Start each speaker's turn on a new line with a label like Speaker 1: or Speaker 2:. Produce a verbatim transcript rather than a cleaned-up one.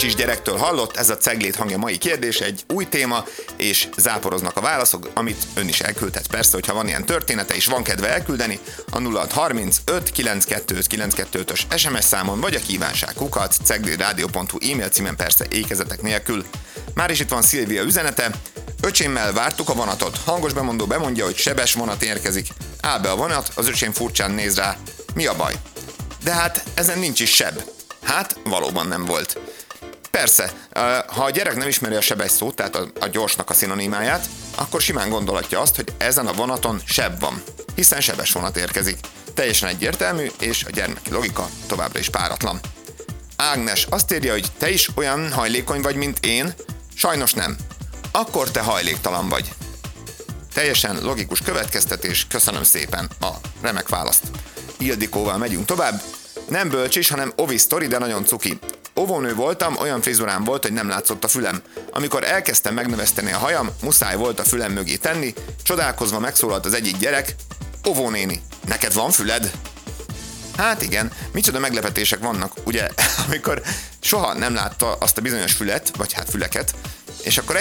Speaker 1: bölcsis gyerektől hallott, ez a Ceglét hangja mai kérdés, egy új téma, és záporoznak a válaszok, amit ön is elküldhet. Persze, hogyha van ilyen története, és van kedve elküldeni, a nulla hat harmincöt kilencszázkettőöt kilencszázkettőös es em es számon, vagy a kívánság kukac ceglédradio pont hu e-mail címen, persze ékezetek nélkül. Már is itt van Szilvia üzenete. Öcsémmel vártuk a vonatot. Hangos bemondó bemondja, hogy sebes vonat érkezik. Áll be a vonat, az öcsém furcsán néz rá. Mi a baj? De hát ezen nincs is seb. Hát valóban nem volt. Persze, ha a gyerek nem ismeri a sebes szót, tehát a, a gyorsnak a szinonimáját, akkor simán gondolhatja azt, hogy ezen a vonaton seb van, hiszen sebes vonat érkezik. Teljesen egyértelmű, és a gyermeki logika továbbra is páratlan. Ágnes azt írja, hogy te is olyan hajlékony vagy, mint én? Sajnos nem. Akkor te hajléktalan vagy. Teljesen logikus következtetés, köszönöm szépen a remek választ. Ildikóval megyünk tovább. Nem bölcsis, hanem ovi sztori, de nagyon cuki. Óvónő voltam, olyan frizurám volt, hogy nem látszott a fülem. Amikor elkezdtem megnöveszteni a hajam, muszáj volt a fülem mögé tenni, csodálkozva megszólalt az egyik gyerek. Óvónéni, neked van füled? Hát igen, micsoda meglepetések vannak, ugye, amikor soha nem látta azt a bizonyos fület, vagy hát füleket, és akkor